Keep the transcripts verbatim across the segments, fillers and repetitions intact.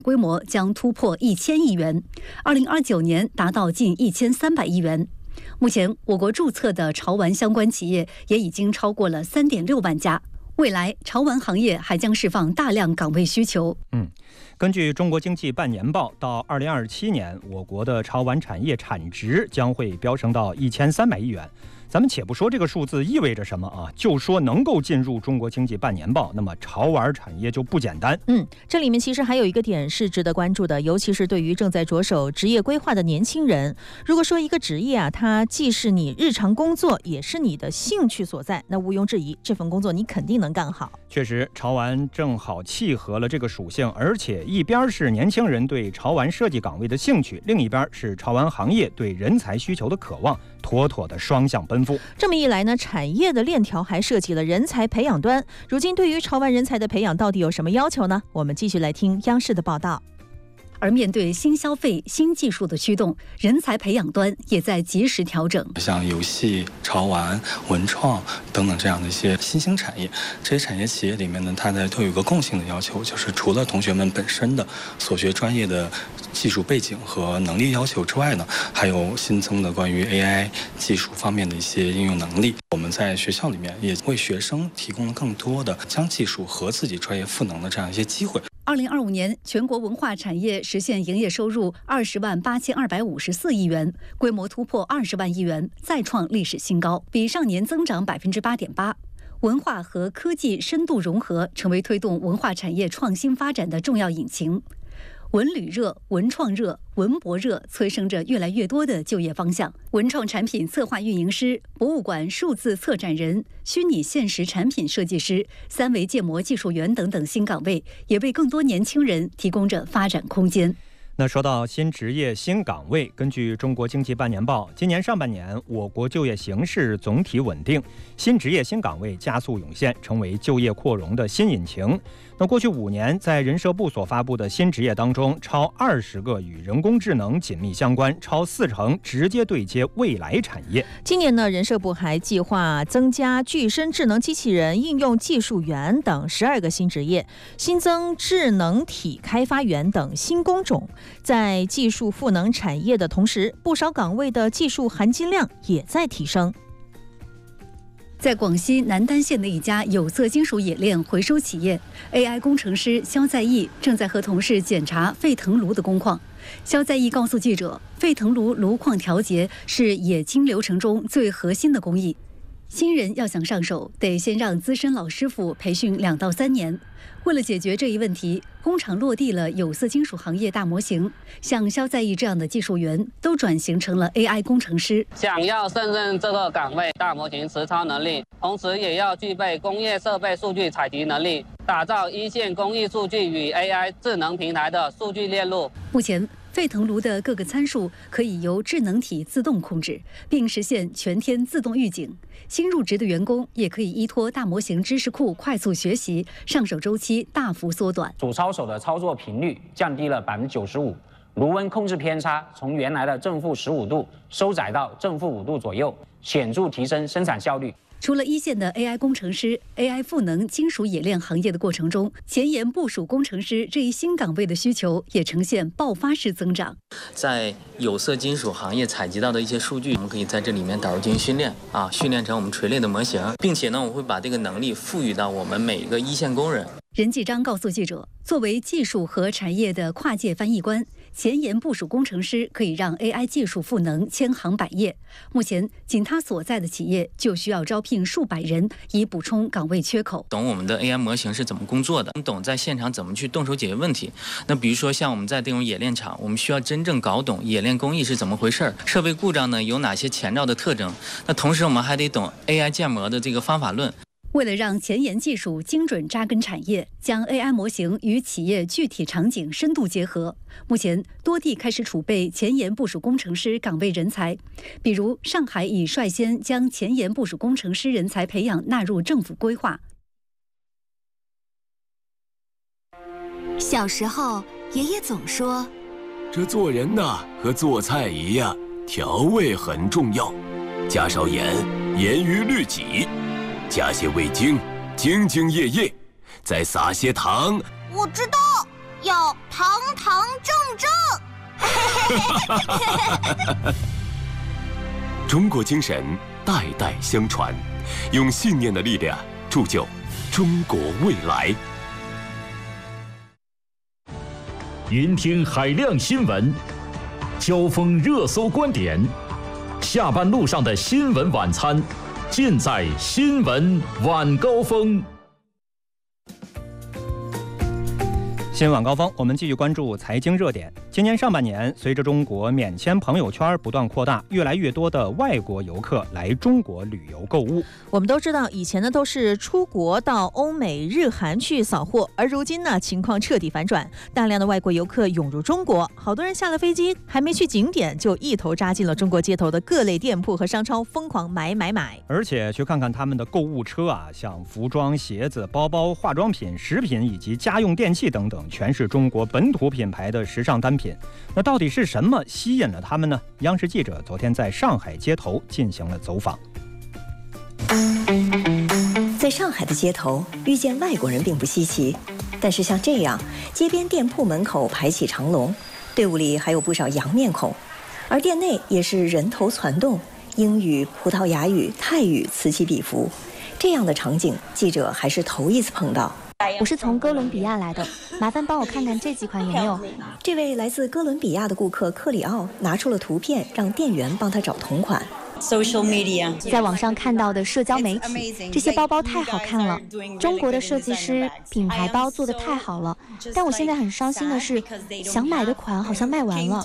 规模将突破一千亿元，二零二九年达到近一千三百亿元。目前，我国注册的潮玩相关企业也已经超过了三点六万家。未来，潮玩行业还将释放大量岗位需求。 嗯，根据中国经济半年报，到二零二七年，我国的潮玩产业产值将会飙升到一千三百亿元。咱们且不说这个数字意味着什么啊，就说能够进入中国经济半年报，那么潮玩产业就不简单。 嗯，这里面其实还有一个点是值得关注的，尤其是对于正在着手职业规划的年轻人。如果说一个职业啊，它既是你日常工作，也是你的兴趣所在，那毋庸置疑，这份工作你肯定能干好。 确实，潮玩正好契合了这个属性，而且一边是年轻人对潮玩设计岗位的兴趣，另一边是潮玩行业对人才需求的渴望，妥妥的双向奔赴。 这么一来呢，产业的链条还涉及了人才培养端。如今对于潮玩人才的培养到底有什么要求呢？我们继续来听央视的报道。 而面对新消费、新技术的驱动，人才培养端也在及时调整。 像游戏、潮玩、文创等等这样的一些新兴产业，这些产业企业里面呢，它的都有一个共性的要求，就是除了同学们本身的所学专业的技术背景和能力要求之外呢，还有新增的关于 A I 技术方面的一些应用能力。我们在学校里面也为学生提供了更多的将技术和自己专业赋能的这样一些机会。 二零二五年，全国文化产业实现营业收入二十万八千二百五十四亿元，规模突破二十万亿元，再创历史新高，比上年增长百分之八点八。文化和科技深度融合，成为推动文化产业创新发展的重要引擎。文旅热、文创热、文博热催生着越来越多的就业方向。文创产品策划运营师、博物馆数字策展人、虚拟现实产品设计师、三维建模技术员等等新岗位，也为更多年轻人提供着发展空间。 那说到新职业、新岗位，根据中国经济半年报，今年上半年我国就业形势总体稳定，新职业、新岗位加速涌现，成为就业扩容的新引擎。那过去五年，在人社部所发布的新职业当中，超二十个与人工智能紧密相关，超四成直接对接未来产业。 今年呢，人社部还计划增加具身智能机器人应用技术员等十二个新职业，新增智能体开发员等新工种。在技术赋能产业的同时，不少岗位的技术含金量也在提升。 在广西南丹县的一家有色金属冶炼回收企业 ，A I 工程师肖在义正在和同事检查沸腾炉的工况。肖在义告诉记者，沸腾炉炉况调节是冶金流程中最核心的工艺。新人要想上手，得先让资深老师傅培训两到三年。为了解决这一问题，工厂落地了有色金属行业大模型，像肖在义这样的技术员都转型成了 A I 工程师。 想要胜任这个岗位，大模型实操能力，同时也要具备工业设备数据采集能力，打造一线工艺数据与 A I 智能平台的数据链路。 目前，沸腾炉的各个参数可以由智能体自动控制，并实现全天自动预警。新入职的员工也可以依托大模型知识库快速学习，上手周期大幅缩短。 主操手的操作频率降低了百分之九十五，炉温控制偏差从原来的正负十五度收窄到正负五度左右，显著提升生产效率。 除了一线的 A I 工程师 ，A I 赋能金属冶炼行业的过程中，前沿部署工程师这一新岗位的需求也呈现爆发式增长。 在有色金属行业采集到的一些数据，我们可以在这里面导入进行训练啊，训练成我们锤炼的模型，并且呢，我会把这个能力赋予到我们每一个一线工人。 任继章告诉记者，作为技术和产业的跨界翻译官，前沿部署工程师可以让 A I 技术赋能千行百业。目前，仅他所在的企业就需要招聘数百人，以补充岗位缺口。 懂我们的 A I 模型是怎么工作的，懂在现场怎么去动手解决问题。那比如说像我们在这种冶炼厂，我们需要真正搞懂冶炼工艺是怎么回事，设备故障呢有哪些前兆的特征。那同时我们还得懂 A I 建模的这个方法论。 为了让前沿技术精准扎根产业，将 A I 模型与企业具体场景深度结合，目前多地开始储备前沿部署工程师岗位人才。比如上海已率先将前沿部署工程师人才培养纳入政府规划。 小时候，爷爷总说， 这做人呐，和做菜一样，调味很重要，加少盐，严于律己。加些味精，兢兢业业，再撒些糖。 我知道， 要堂堂正正。 中国精神代代相传，用信念的力量铸就中国未来。 云听海量新闻，交锋热搜观点，下班路上的新闻晚餐，尽在新闻晚高峰。 新闻晚高峰，我们继续关注财经热点。今年上半年，随着中国免签朋友圈不断扩大，越来越多的外国游客来中国旅游购物。 我们都知道，以前呢都是出国到欧美日韩去扫货，而如今呢情况彻底反转，大量的外国游客涌入中国，好多人下了飞机还没去景点，就一头扎进了中国街头的各类店铺和商超，疯狂买买买。 而且去看看他们的购物车啊，像服装、鞋子、包包、化妆品、食品以及家用电器等等，全是中国本土品牌的时尚单品。那到底是什么吸引了他们呢？央视记者昨天在上海街头进行了走访。 在上海的街头遇见外国人并不稀奇，但是像这样街边店铺门口排起长龙，队伍里还有不少洋面孔，而店内也是人头攒动，英语、葡萄牙语、泰语此起彼伏。这样的场景，记者还是头一次碰到。 我是从哥伦比亚来的，麻烦帮我看看这几款有没有。 这位来自哥伦比亚的顾客克里奥拿出了图片，让店员帮他找同款。 Social media， 在网上看到的社交媒体，这些包包太好看了。中国的设计师品牌包做得太好了，但我现在很伤心的是，想买的款好像卖完了。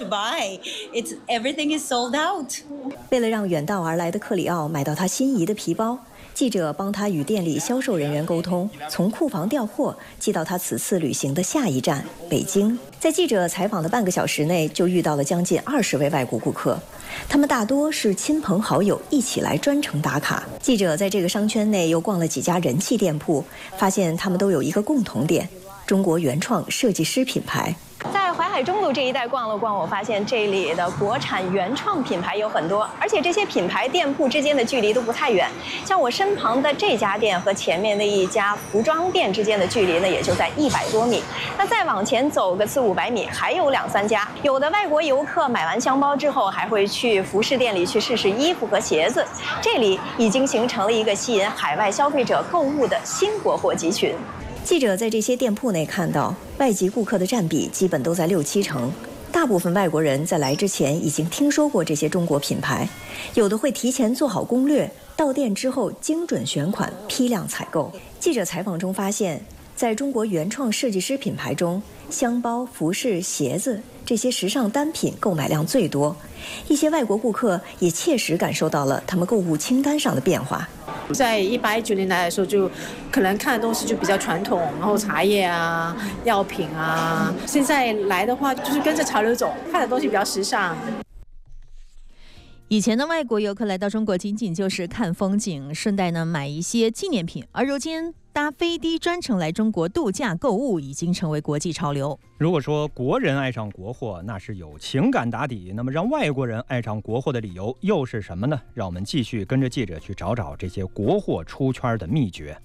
为了让远道而来的克里奥买到他心仪的皮包，记者帮他与店里销售人员沟通，从库房调货寄到他此次旅行的下一站北京。在记者采访的半个小时内，就遇到了将近二十位外国顾客，他们大多是亲朋好友一起来专程打卡。记者在这个商圈内又逛了几家人气店铺，发现他们都有一个共同点：中国原创设计师品牌。 在淮海中路这一带逛了逛，我发现这里的国产原创品牌有很多，而且这些品牌店铺之间的距离都不太远。像我身旁的这家店和前面的一家服装店之间的距离呢，也就在一百多米。那再往前走个四五百米，还有两三家。有的外国游客买完箱包之后，还会去服饰店里去试试衣服和鞋子。这里已经形成了一个吸引海外消费者购物的新国货集群。 记者在这些店铺内看到，外籍顾客的占比基本都在六七成。大部分外国人在来之前已经听说过这些中国品牌，有的会提前做好攻略，到店之后精准选款，批量采购。记者采访中发现，在中国原创设计师品牌中，箱包、服饰、鞋子这些时尚单品购买量最多。一些外国顾客也切实感受到了他们购物清单上的变化。 在一八一九年来的时候，就可能看的东西就比较传统，然后茶叶啊、药品啊。现在来的话，就是跟着潮流走，看的东西比较时尚。 以前的外国游客来到中国仅仅就是看风景，顺带呢买一些纪念品，而如今搭飞的专程来中国度假购物已经成为国际潮流。 如果说国人爱上国货那是有情感打底，那么让外国人爱上国货的理由又是什么呢？让我们继续跟着记者去找找这些国货出圈的秘诀。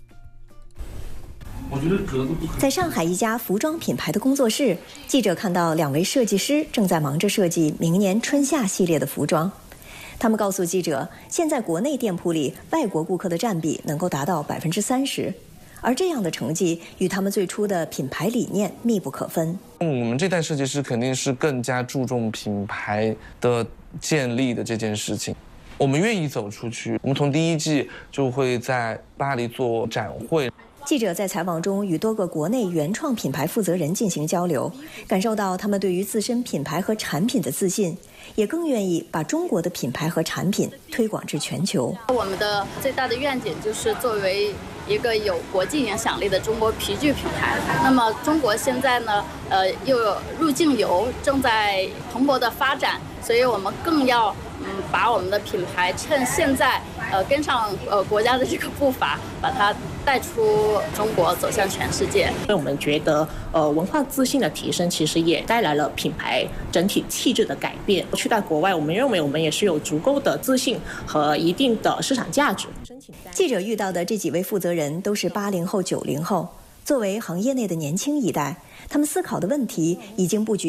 在上海一家服装品牌的工作室，记者看到两位设计师正在忙着设计明年春夏系列的服装。他们告诉记者，现在国内店铺里外国顾客的占比能够达到百分之三十，而这样的成绩与他们最初的品牌理念密不可分。 我们这代设计师肯定是更加注重品牌的建立的这件事情。我们愿意走出去，我们从第一季就会在巴黎做展会。 记者在采访中与多个国内原创品牌负责人进行交流，感受到他们对于自身品牌和产品的自信，也更愿意把中国的品牌和产品推广至全球。 我们的最大的愿景就是作为一个有国际影响力的中国皮具品牌。那么中国现在呢，呃，又有入境游正在蓬勃的发展，所以我们更要嗯把我们的品牌趁现在呃跟上呃国家的这个步伐，把它带出中国，走向全世界。 我们觉得，呃，文化自信的提升，其实也带来了品牌整体气质的改变。去到国外，我们认为我们也是有足够的自信和一定的市场价值。 记者遇到的这几位负责人都是八零后、九零后，作为行业内的年轻一代， 他们思考的问题已经不局